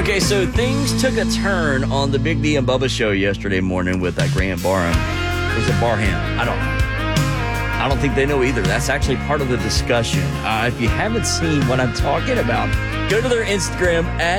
Okay, so things took a turn on the Big D and Bubba show yesterday morning with Grant Barham. Was it Barham? I don't know. I don't think they know either. That's actually part of the discussion. If you haven't seen what I'm talking about, go to their Instagram